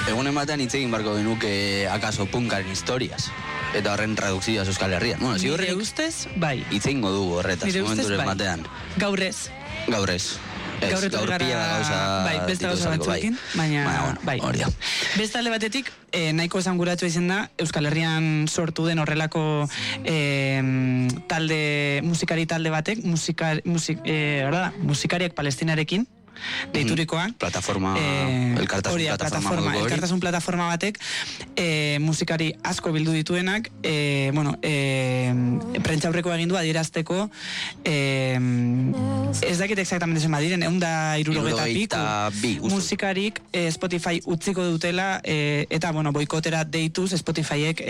egunen batean hitz egin barko genuke akaso punkaren historiaz. Eta horren tradukzioaz Euskal Herrian. Bueno, nire ustez, bai. Hitz egingo dugu horretaz, momenturen batean. Gaur ez. Gaur ez. Gaur pila da gauza... Bai, beste gauza batzuekin, baina... Bai, hori da. Beste alde batetik, nahiko esanguratua izan da, Euskal Herrian sortu den horrelako musikari talde batek, musikariak palestinarekin, deiturikoan. Plataforma, elkartasun plataforma batek, musikari asko bildu dituenak, prentxaurreko egin du adierazteko, ez dakit exactamente zen badiren, 160 piku musikarik Spotify utziko dutela, eta, boikotera deituz Spotifyek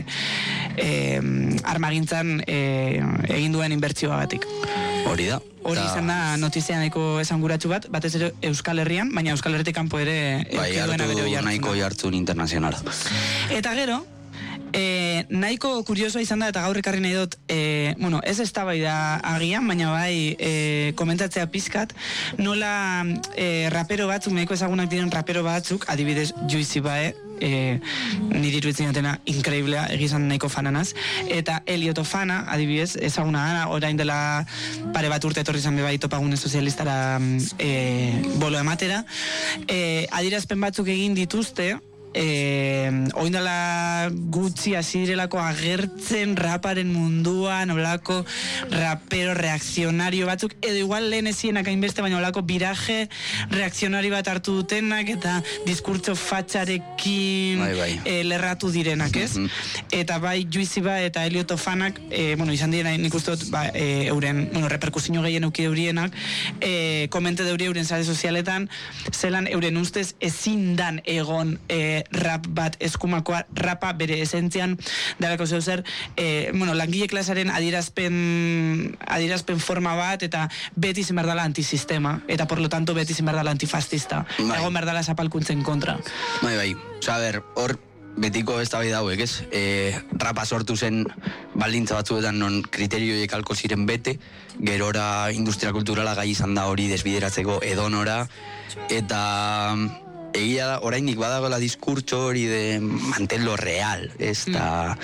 armagintzan egin duen inbertsioagatik. Hori da. Hori izan da notizia nahiko esanguratsu bat, batez ere Euskal Herrian, baina Euskal Herritik kanpo ere hartu nahiko jartzun internazionala. Eta gero, nahiko kuriosoa izan da, eta gaur ekarri nahi dut, ez eztabaida agian, baina bai komentatzea pizkat, nola rapero batzuk, nahiko ezagunak diren rapero batzuk, adibidez Juicy Bae, niri iruditzen dutena inkreiblea, egizan nahiko fananaz, eta Elioto Fana, adibidez, ezaguna gana, orain dela pare bat urte etorri izan bebai topagune sozialistara bolo ematera, adierazpen batzuk egin dituzte, oindala gutxi hasirelako agertzen raparen munduan, olako rapero reakzionario batzuk, edo igual lehen ezienak hainbeste, baina olako biraje reakzionario bat hartu dutenak, eta diskurtso fatxarekin lerratu direnak, ez? Eta bai Juicy Bae eta Elioto Fanak, izan diren nik uste dut, euren, reperkusio gehien euki eurienak, komente deuri euren sare sozialetan, zelan euren ustez ezin dan egon rap bat eskumakoa, rapa bere esentzian dalako zer, langile klasaren adierazpen forma bat, eta beti zen berdala antisistema, eta por lo tanto beti zen berdala antifascista, egon berdala zapalkuntzen kontra. Bai, hor betiko eztabaida hauek, ez? Rapa sortu zen baldintza batzuetan non kriterioiek alko ziren bete, gerora industria kulturala gai izan da hori desbideratzeko edonora, eta egia da, oraindik badagoela diskurtso hori de mantenlo real, ez da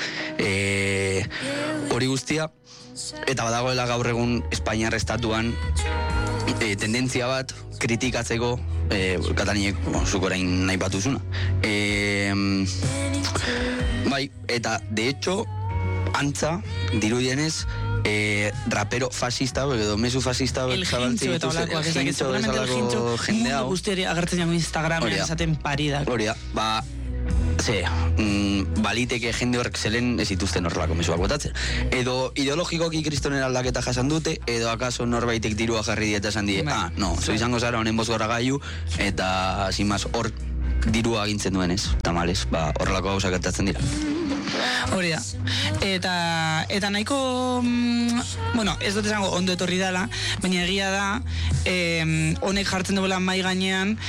hori guztia, eta badagoela gaur egun Espainiar estatuan tendentzia bat kritikatzeko Kataniek, zuk orain nahi batuzuna. Bai, eta de hecho antza, dirudienez, rapero fascista, edo mezu fascista el hincho eta olakoak, seguramente el hincho mundu guztiari agertzen jago Instagramen esaten paridak. Hori da, baliteke jende horrek zelen ez dituzten horrelako mezuak botatzen. Edo ideologikoki kristonen aldaketa jasan dute, edo akaso norbaitek dirua jarri dieta esan die, zo izango zara honen bozgora gaiu, eta zimaz hor dirua agintzen duenez, tamales, horrelako gauzak gertatzen dira. Hori da. Eta nahiko, ez dut esango ondo etorri dela, baina egia da, honek jartzen duela mai gainean,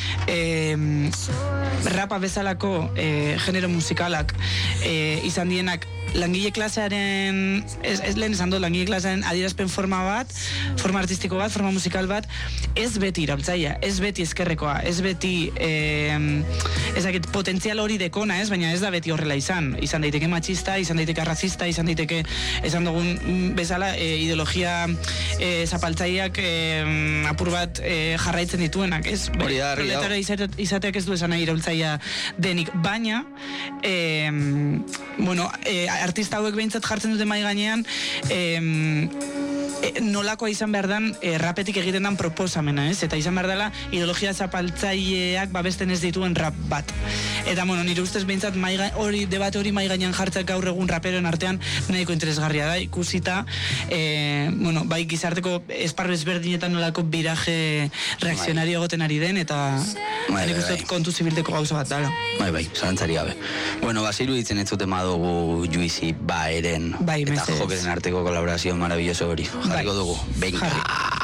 rapa bezalako genero musikalak izan dienak langile klasearen, ez lehen esan dut, langile klasearen adierazpen forma bat, forma artistiko bat, forma musikal bat, ez beti iraultzaia, ez beti ezkerrekoa, ez beti potentzial hori dekona, baina ez da beti horrela izan daiteke machista, izan daiteke arrazista, izan daiteke, esan dugun bezala, ideologia zapaltzaileak apur bat jarraitzen dituenak, ez? Proletara izateak ez du esan nahi iraultzaia denik, baina artista hauek behintzat jartzen dute mai gainean nolakoa izan behar dan rapetik egiten dan proposamena, ez? Eta izan behar dela ideologia zapaltzaileak babesten ez dituen rap bat. Eta, nire ustez behintzat debate hori mai gainean jartzak gaur egun raperoen artean nahiko interesgarria da, ikusita bai gizarteko esparru ezberdinetan nolako biraje reakzionario egoten ari den, eta nire ustez kontu zibilteko gauza bat dala. Bai, zalantzari gabe. Basiru ditzen ez zuten madugu Juicy Baeren eta Jokeren arteko kolaborazio maravilloso hori. Jarriko dugu. Venga!